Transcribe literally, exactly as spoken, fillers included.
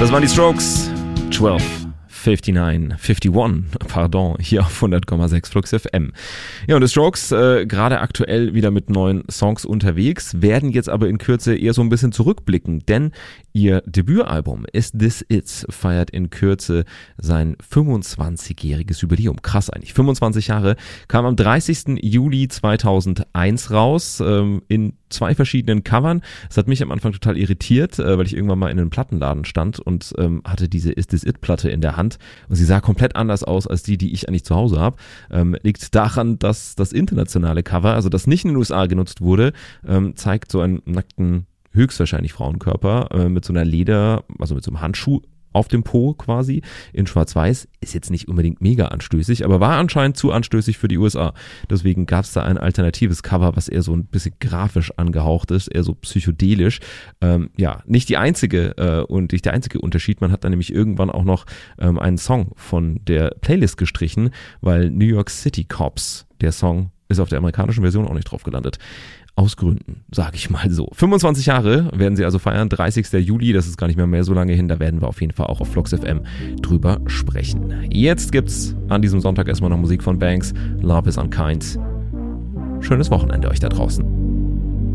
Das waren die Strokes. zwölf. neunundfünfzig, einundfünfzig, pardon, hier auf hundert Komma sechs Flux F M. Ja, und die Strokes, äh, gerade aktuell wieder mit neuen Songs unterwegs, werden jetzt aber in Kürze eher so ein bisschen zurückblicken, denn ihr Debütalbum Is This It feiert in Kürze sein fünfundzwanzigjähriges Jubiläum. Krass eigentlich, fünfundzwanzig Jahre, kam am dreißigsten Juli zweitausendeins raus, ähm, in zwei verschiedenen Covern. Das hat mich am Anfang total irritiert, äh, weil ich irgendwann mal in einem Plattenladen stand und ähm, hatte diese Is This It Platte in der Hand und sie sah komplett anders aus als die, die ich eigentlich zu Hause habe. Ähm, liegt daran, dass das internationale Cover, also das nicht in den U S A genutzt wurde, ähm, zeigt so einen nackten, höchstwahrscheinlich Frauenkörper äh, mit so einer Leder, also mit so einem Handschuh auf dem Po quasi, in schwarz-weiß, ist jetzt nicht unbedingt mega anstößig, aber war anscheinend zu anstößig für die U S A. Deswegen gab es da ein alternatives Cover, was eher so ein bisschen grafisch angehaucht ist, eher so psychedelisch. Ähm, ja, nicht die einzige äh, und nicht der einzige Unterschied. Man hat dann nämlich irgendwann auch noch ähm, einen Song von der Playlist gestrichen, weil New York City Cops, der Song, ist auf der amerikanischen Version auch nicht drauf gelandet. Aus Gründen, sage ich mal so. fünfundzwanzig Jahre werden sie also feiern, dreißigsten Juli, das ist gar nicht mehr, mehr so lange hin, da werden wir auf jeden Fall auch auf Flux F M drüber sprechen. Jetzt gibt's an diesem Sonntag erstmal noch Musik von Banks, Love is Unkind. Schönes Wochenende euch da draußen.